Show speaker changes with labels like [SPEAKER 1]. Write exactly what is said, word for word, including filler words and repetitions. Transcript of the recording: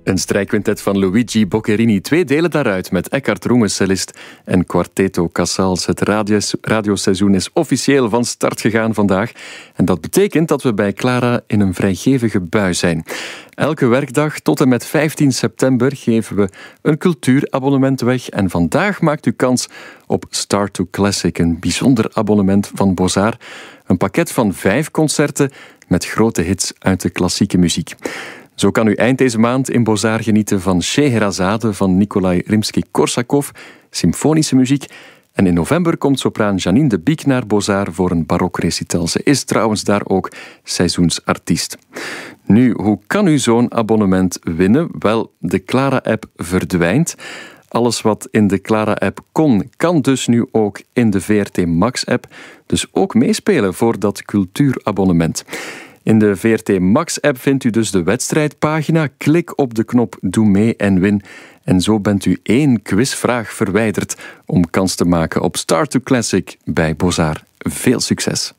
[SPEAKER 1] Een strijkquintet van Luigi Boccherini. Twee delen daaruit met Eckhart Runge, cellist, en Quarteto Casals. Het radios, radioseizoen is officieel van start gegaan vandaag. En dat betekent dat we bij Clara in een vrijgevige bui zijn. Elke werkdag tot en met vijftien september geven we een cultuurabonnement weg. En vandaag maakt u kans op Start to Classic, een bijzonder abonnement van Bozar. Een pakket van vijf concerten met grote hits uit de klassieke muziek. Zo kan u eind deze maand in Bozar genieten van Scheherazade van Nikolai Rimsky-Korsakov, symfonische muziek. En in november komt sopraan Janine de Biek naar Bozar voor een barokrecital. Ze is trouwens daar ook seizoensartiest. Nu, hoe kan u zo'n abonnement winnen? Wel, de Clara-app verdwijnt. Alles wat in de Clara-app kon, kan dus nu ook in de V R T Max-app. Dus ook meespelen voor dat cultuurabonnement. In de V R T Max-app vindt u dus de wedstrijdpagina. Klik op de knop Doe mee en win. En zo bent u één quizvraag verwijderd om kans te maken op Start to Classic bij Bozar. Veel succes!